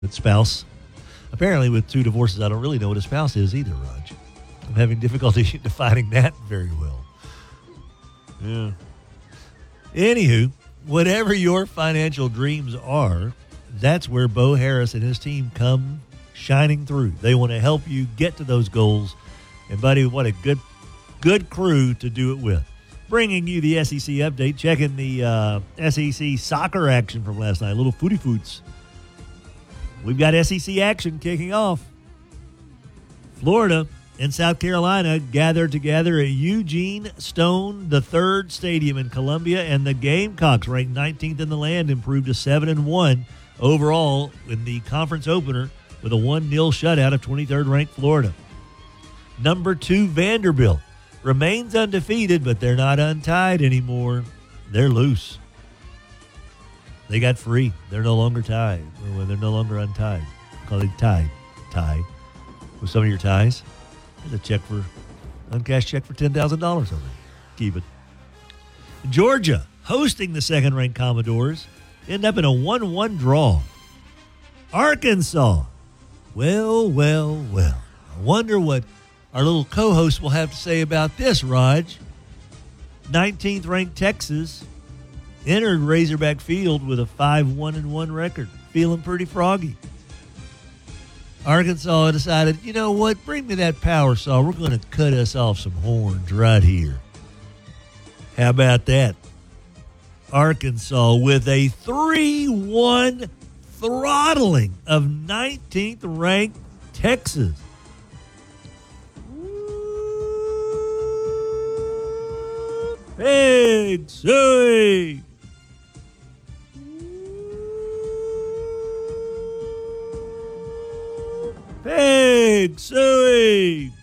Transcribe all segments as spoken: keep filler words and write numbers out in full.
spouse. Apparently, with two divorces, I don't really know what a spouse is either, Raj. I'm having difficulty defining that very well. Yeah. Anywho, whatever your financial dreams are, that's where Bo Harris and his team come shining through. They want to help you get to those goals. And, buddy, what a good, good crew to do it with. Bringing you the S E C update, checking the uh, S E C soccer action from last night, a little footy foots. We've got S E C action kicking off. Florida and South Carolina gathered together at Eugene Stone the third Stadium in Columbia, and the Gamecocks, ranked nineteenth in the land, improved to seven and one overall in the conference opener with a one nil shutout of twenty-third ranked Florida. Number two, Vanderbilt remains undefeated, but they're not untied anymore. They're loose. They got free. They're no longer tied. Or they're no longer untied. Call it tied. Tie. With some of your ties. Here's a check for, uncashed check for ten thousand dollars on it. Keep it. Georgia, hosting the second-ranked Commodores, end up in a one one draw. Arkansas. Well, well, well. I wonder what our little co-host will have to say about this, Raj. nineteenth ranked Texas entered Razorback Field with a five one and one record, feeling pretty froggy. Arkansas decided, you know what, bring me that power saw. We're going to cut us off some horns right here. How about that? Arkansas with a three one throttling of nineteenth ranked Texas. Big Suey. Big Suey.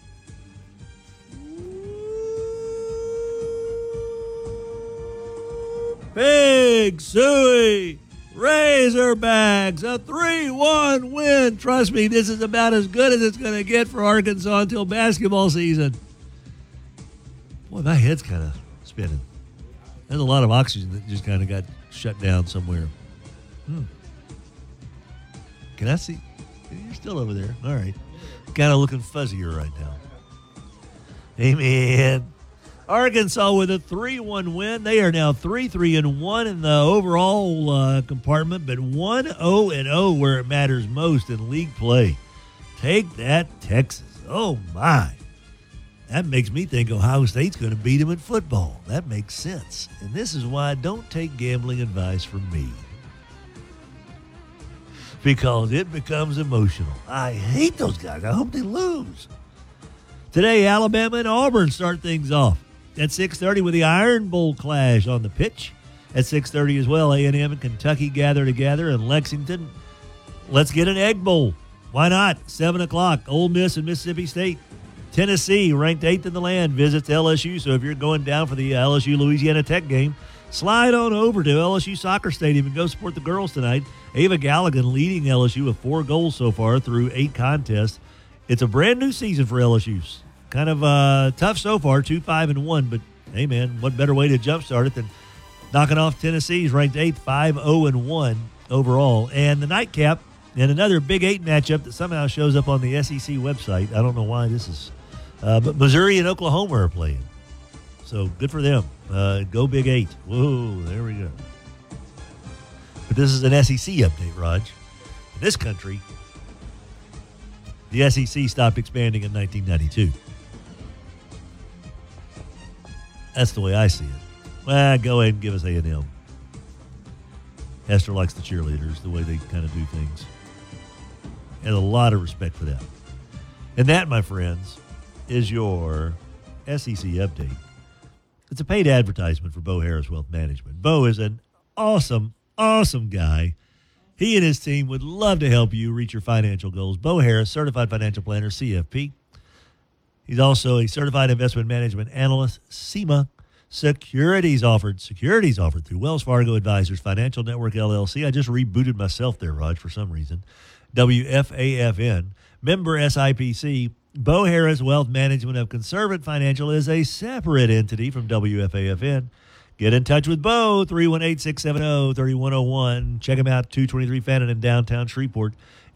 Big Suey. Razorbacks, a three one win. Trust me, this is about as good as it's going to get for Arkansas until basketball season. Boy, my head's kind of spinning. There's a lot of oxygen that just kind of got shut down somewhere. Hmm. Can I see? You're still over there. All right. Kind of looking fuzzier right now. Amen. Arkansas with a three one win. They are now three three and one in the overall uh, compartment, but one oh and oh where it matters most in league play. Take that, Texas. Oh, my. That makes me think Ohio State's going to beat them in football. That makes sense. And this is why I don't take gambling advice from me. Because it becomes emotional. I hate those guys. I hope they lose. Today, Alabama and Auburn start things off at six thirty with the Iron Bowl clash on the pitch. At six thirty as well, A and M and Kentucky gather together in Lexington. Let's get an Egg Bowl. Why not? seven o'clock, Ole Miss and Mississippi State. Tennessee, ranked eighth in the land, visits L S U. So if you're going down for the L S U-Louisiana Tech game, slide on over to L S U Soccer Stadium and go support the girls tonight. Ava Galligan leading L S U with four goals so far through eight contests. It's a brand new season for L S U. Kind of uh, tough so far, two five and one. But, hey, man, what better way to jumpstart it than knocking off Tennessee's ranked eighth, five oh and one overall. And the nightcap and another Big Eight matchup that somehow shows up on the S E C website. I don't know why this is. Uh, but Missouri and Oklahoma are playing. So good for them. Uh, go Big Eight. Whoa, there we go. But this is an S E C update, Raj. In this country, the S E C stopped expanding in nineteen ninety-two. That's the way I see it. Well, go ahead and give us A and M. Hester likes the cheerleaders, the way they kind of do things. And a lot of respect for that. And that, my friends, is your S E C update. It's a paid advertisement for Bo Harris Wealth Management. Bo is an awesome, awesome guy. He and his team would love to help you reach your financial goals. Bo Harris, Certified Financial Planner, C F P. He's also a Certified Investment Management Analyst, C M A. Securities offered. Securities offered through Wells Fargo Advisors Financial Network, L L C. I just rebooted myself there, Raj, for some reason. W F A F N. Member S I P C. Bo Harris Wealth Management of Conservative Financial is a separate entity from W F A F N. Get in touch with Bo, three one eight, six seven zero, three one zero one. Check him out, two twenty-three Fannin in downtown Shreveport.